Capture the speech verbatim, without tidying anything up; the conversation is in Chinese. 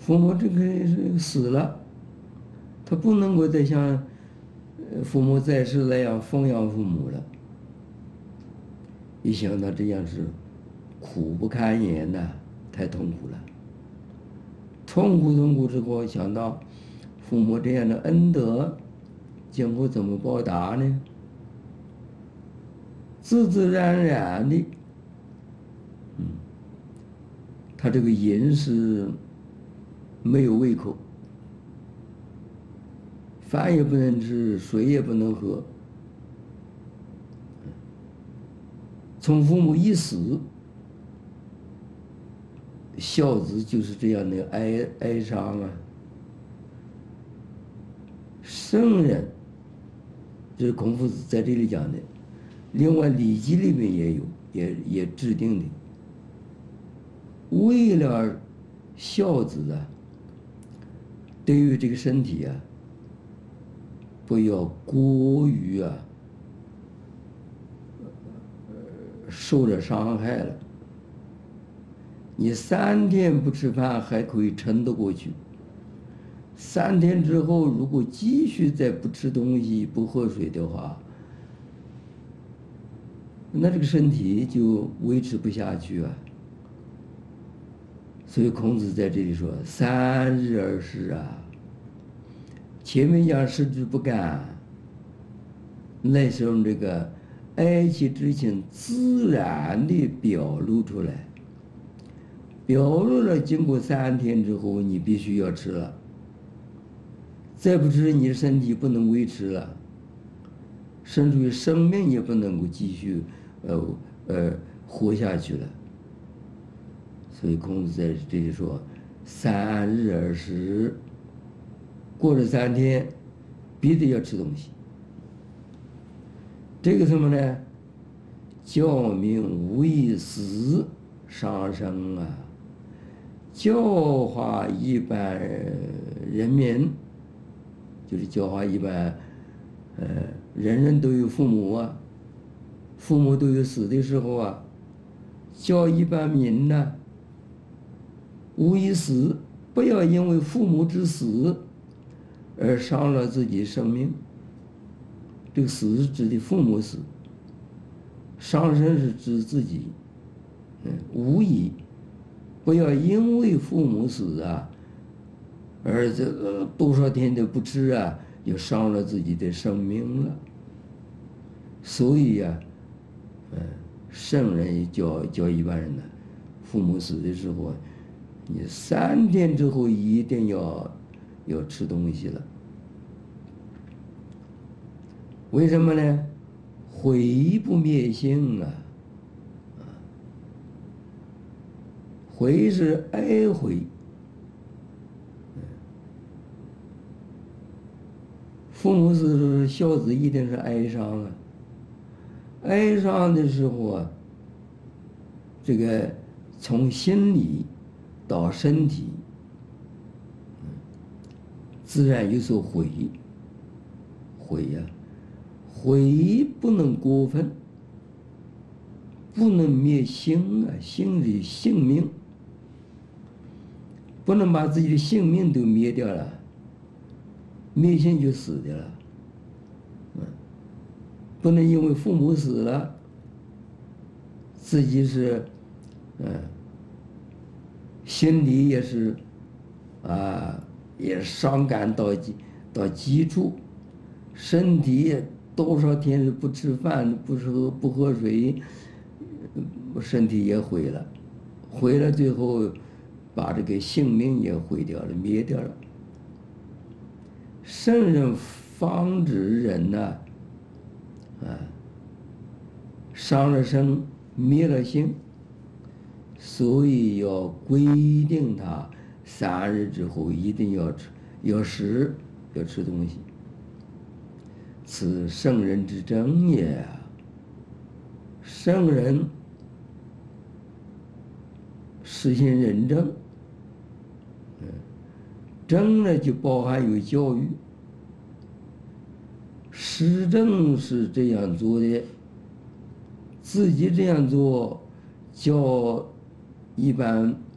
父母这个死了，他不能够再像呃父母在世那样奉养父母了。一想到这样是苦不堪言呐，太痛苦了。痛苦痛苦之后，想到父母这样的恩德，今后怎么报答呢？自自然然的，嗯，他这个饮食没有胃口，饭也不能吃，水也不能喝。从父母一死，孝子就是这样的哀哀伤啊。圣人，这是孔夫子在这里讲的。另外，《礼记》里面也有，也也制定的，为了孝子啊，对于这个身体啊，不要过于啊，受了伤害了。你三天不吃饭还可以撑得过去，三天之后如果继续再不吃东西、不喝水的话，那这个身体就维持不下去啊。所以孔子在这里说：“三日而食啊。”前面讲食之不甘，那时候这个哀戚之情自然的表露出来，表露了。经过三天之后，你必须要吃了，再不吃，你的身体不能维持了，甚至于生命也不能够继续，呃呃活下去了。所以孔子在这里说：“三日而食。”过了三天，必须要吃东西。这个什么呢？教民无以死伤生啊！教化一般人民，就是教化一般，呃，人人都有父母啊，父母都有死的时候啊。教一般民呢，无以死，不要因为父母之死而伤了自己生命。这个死是指的父母死，伤身是指自己。嗯，无以，不要因为父母死啊，而这个多少天都不吃啊，就伤了自己的生命了。所以呀、啊，嗯，圣人也教教一般人呢，父母死的时候，你三天之后一定要要吃东西了。为什么呢？悔不灭性啊！悔是哀悔，父母死的时候，孝子一定是哀伤啊。哀伤的时候啊，这个从心理到身体，自然有所悔。悔呀、啊，悔不能过分，不能灭性啊，性是性命，不能把自己的性命都灭掉了，灭性就死掉了。嗯，不能因为父母死了，自己是，嗯，心里也是，啊，也伤感到极到极处，身体也多少天是不吃饭、不喝不喝水，身体也毁了，毁了，最后把这个性命也毁掉了、灭掉了。圣人防止人呢、啊，啊，伤了身、灭了性，所以要规定他三日之后一定要吃，要食，要吃东西。此圣人之正也。圣人实行仁政，嗯，政呢就包含有教育，施政是这样做的，自己这样做，教一般